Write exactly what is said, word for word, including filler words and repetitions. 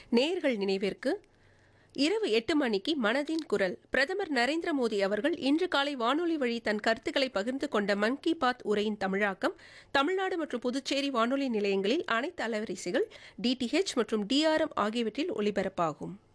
நேயர்கள் நினைவிற்கு இரவு எட்டு மணிக்கு மனதின் குரல் பிரதமர் நரேந்திர மோடி அவர்கள் இன்று காலை வானொலி வழி தன் கருத்துக்களை பகிர்ந்து கொண்ட மன் கி பாத் உரையின் தமிழாக்கம் தமிழ்நாடு மற்றும் புதுச்சேரி வானொலி நிலையங்களில் அனைத்து அலைவரிசைகள் டிடிஹெச் மற்றும் டிஆர்எம் ஆகியவற்றில் ஒலிபரப்பாகும்.